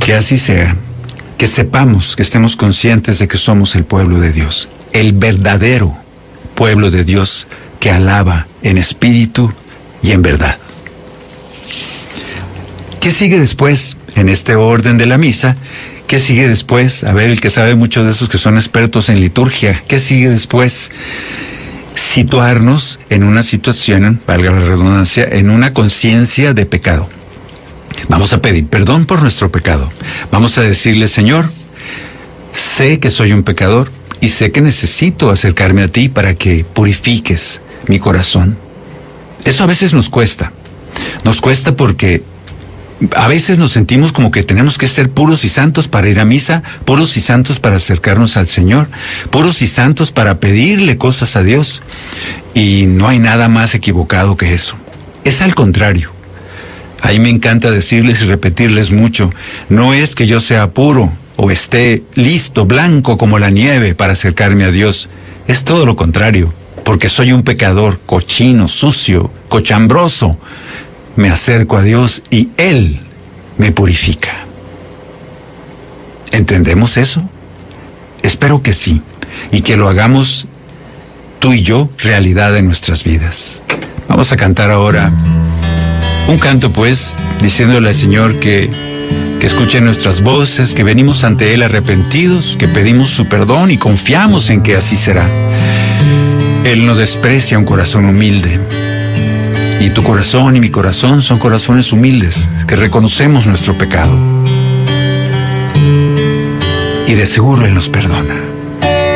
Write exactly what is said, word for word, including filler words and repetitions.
Que así sea, que sepamos, que estemos conscientes de que somos el pueblo de Dios, el verdadero pueblo de Dios que alaba en espíritu y en verdad. ¿Qué sigue después en este orden de la misa? ¿Qué sigue después? A ver, el que sabe mucho de esos que son expertos en liturgia, ¿qué sigue después? Situarnos en una situación, valga la redundancia, en una conciencia de pecado. Vamos a pedir perdón por nuestro pecado. Vamos a decirle, Señor, sé que soy un pecador y sé que necesito acercarme a ti para que purifiques mi corazón. Eso a veces nos cuesta. Nos cuesta porque a veces nos sentimos como que tenemos que ser puros y santos para ir a misa, puros y santos para acercarnos al Señor, puros y santos para pedirle cosas a Dios. Y no hay nada más equivocado que eso. Es al contrario. Ahí me encanta decirles y repetirles mucho, no es que yo sea puro o esté listo, blanco como la nieve para acercarme a Dios. Es todo lo contrario, porque soy un pecador cochino, sucio, cochambroso. Me acerco a Dios y Él me purifica. ¿Entendemos eso? Espero que sí, y que lo hagamos tú y yo realidad en nuestras vidas. Vamos a cantar ahora un canto, pues, diciéndole al Señor que, que escuche nuestras voces, que venimos ante Él arrepentidos, que pedimos su perdón y confiamos en que así será. Él no desprecia un corazón humilde. Y tu corazón y mi corazón son corazones humildes, que reconocemos nuestro pecado. Y de seguro Él nos perdona.